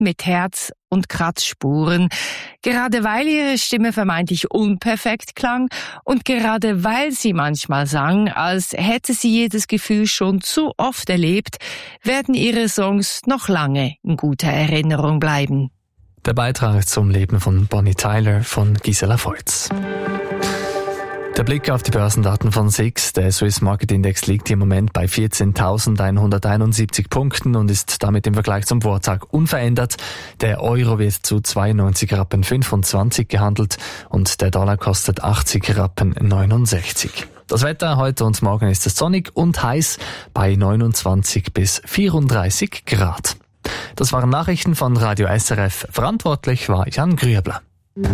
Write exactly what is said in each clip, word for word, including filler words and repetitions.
mit Herz und Kratzspuren. Gerade weil ihre Stimme vermeintlich unperfekt klang und gerade weil sie manchmal sang, als hätte sie jedes Gefühl schon zu oft erlebt, werden ihre Songs noch lange in guter Erinnerung bleiben. Der Beitrag zum Leben von Bonnie Tyler von Gisela Voits. Der Blick auf die Börsendaten von S I X. Der Swiss Market Index liegt im Moment bei vierzehntausendeinhunderteinundsiebzig Punkten und ist damit im Vergleich zum Vortag unverändert. Der Euro wird zu zweiundneunzig Rappen fünfundzwanzig gehandelt und der Dollar kostet achtzig Rappen neunundsechzig. Das Wetter heute und morgen ist es sonnig und heiß bei neunundzwanzig bis vierunddreißig Grad. Das waren Nachrichten von Radio S R F. Verantwortlich war Jan Grüebler.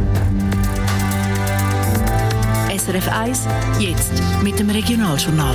S R F eins, jetzt mit dem Regionaljournal.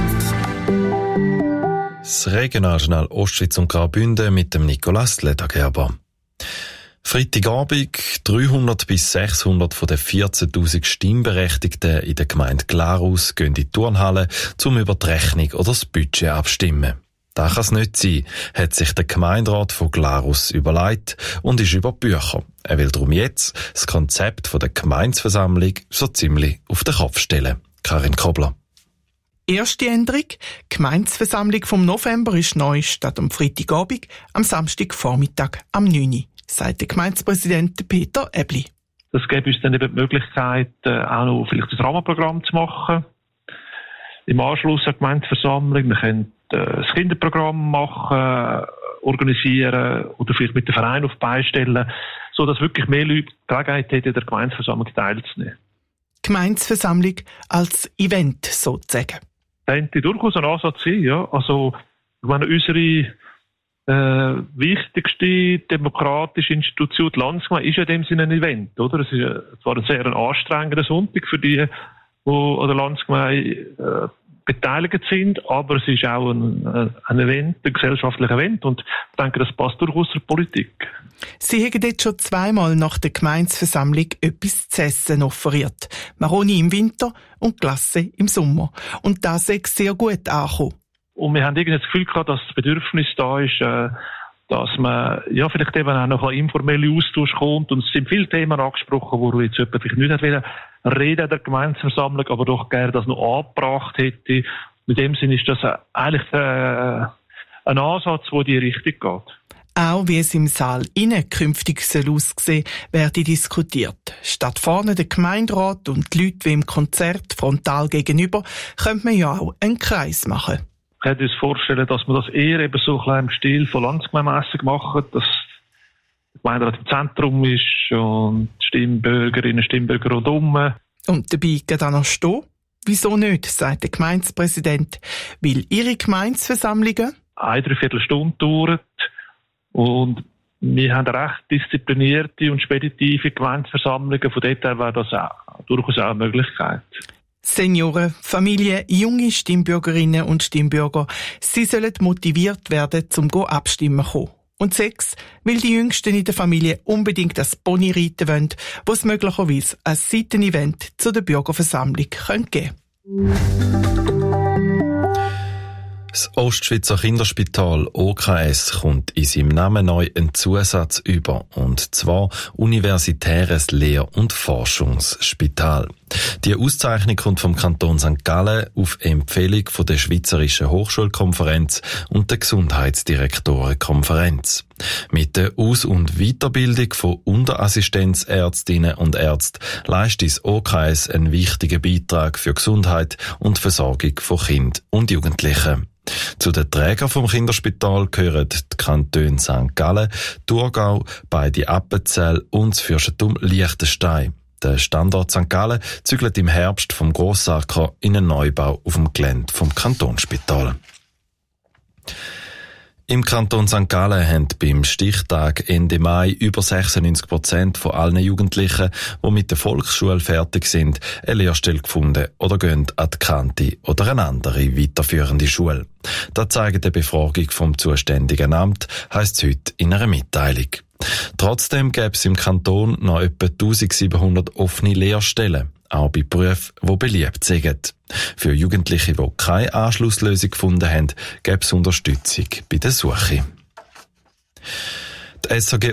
Das Regionaljournal Ostschweiz und Graubünden mit dem Nicolas Ledergerber. Freitagabend, dreihundert bis sechshundert von den vierzehntausend Stimmberechtigten in der Gemeinde Glarus gehen in die Turnhalle, um über die Rechnung oder das Budget abstimmen. Das kann es nicht sein, hat sich der Gemeinderat von Glarus überlegt und ist über die Bücher. Er will darum jetzt das Konzept der Gemeindeversammlung so ziemlich auf den Kopf stellen. Karin Kobler. Erste Änderung. Die Gemeindeversammlung vom November ist neu statt am Freitagabend, am Samstagvormittag am neun Uhr, sagt der Gemeindepräsident Peter Ebli. Das gäbe uns dann eben die Möglichkeit, auch noch vielleicht ein Rahmenprogramm zu machen. Im Anschluss an die Gemeindeversammlung. Wir können das Kinderprogramm machen, organisieren oder vielleicht mit dem Verein auf beistellen, sodass wirklich mehr Leute die Gelegenheit hätten, der Gemeindeversammlung teilzunehmen. Gemeindeversammlung als Event sozusagen. Das könnte durchaus ein Ansatz sein, ja. Also, ich meine, unsere äh, wichtigste demokratische Institution, die Landsgemeinde, ist ja in dem Sinne ein Event, oder? Es ist ja zwar ein sehr anstrengender Sonntag für die, die an der Landsgemeinde äh, beteiligt sind, aber es ist auch ein, ein Event, ein gesellschaftliches Event und ich denke, das passt durchaus zur Politik. Sie haben jetzt schon zweimal nach der Gemeindeversammlung etwas zu essen offeriert. Maroni im Winter und Glasse im Sommer. Und das ist sehr gut angekommen. Und wir haben irgendwie das Gefühl gehabt, dass das Bedürfnis da ist, äh, dass man ja vielleicht eben auch noch ein informeller Austausch kommt. Und es sind viele Themen angesprochen, wo jetzt jemand vielleicht nicht reden reden der Gemeindeversammlung, aber doch gerne das noch angebracht hätte. In dem Sinne ist das eigentlich äh, ein Ansatz, der in die Richtung geht. Auch wie es im Saal innen künftig soll aussehen, werde diskutiert. Statt vorne der Gemeinderat und die Leute wie im Konzert frontal gegenüber, könnte man ja auch einen Kreis machen. Ich könnte uns vorstellen, dass man das eher eben so ein im Stil von Landsgemeinmässig macht, dass der Gemeinderat im Zentrum ist und die Stimmbürgerinnen und Stimmbürger rundherum. Und dabei geht auch noch stehen? Wieso nicht, sagt der Gemeindepräsident. Weil ihre Gemeindeversammlungen eine Dreiviertelstunde dauert und wir haben recht disziplinierte und speditive Gemeindeversammlungen. Von dort her wäre das auch, durchaus auch eine Möglichkeit. Senioren, Familien, junge Stimmbürgerinnen und Stimmbürger, sie sollen motiviert werden, zum go abstimmen kommen. Und sechs, weil die Jüngsten in der Familie unbedingt das Pony reiten wollen, wo es möglicherweise ein Seitenevent zu der Bürgerversammlung geben könnte. Das Ostschweizer Kinderspital O K S kommt in seinem Namen neu einen Zusatz über, und zwar Universitäres Lehr- und Forschungsspital. Die Auszeichnung kommt vom Kanton Sankt Gallen auf Empfehlung von der Schweizerischen Hochschulkonferenz und der Gesundheitsdirektorenkonferenz. Mit der Aus- und Weiterbildung von Unterassistenzärztinnen und Ärzten leistet das O K S einen wichtigen Beitrag für Gesundheit und Versorgung von Kindern und Jugendlichen. Zu den Trägern vom Kinderspital gehören die Kantone Sankt Gallen, Thurgau, beide Appenzell und das Fürstentum Liechtenstein. Der Standort Sankt Gallen zügelt im Herbst vom Grossacker in einen Neubau auf dem Gelände vom Kantonsspital. Im Kanton Sankt Gallen haben beim Stichtag Ende Mai über sechsundneunzig Prozent von allen Jugendlichen, die mit der Volksschule fertig sind, eine Lehrstelle gefunden oder gehen an die Kante oder eine andere weiterführende Schule. Das zeigt eine Befragung vom zuständigen Amt, heisst es heute in einer Mitteilung. Trotzdem gäbe es im Kanton noch etwa eintausendsiebenhundert offene Lehrstellen, auch bei Berufen, die beliebt sind. Für Jugendliche, die keine Anschlusslösung gefunden haben, gäbe es Unterstützung bei der Suche. Die S A G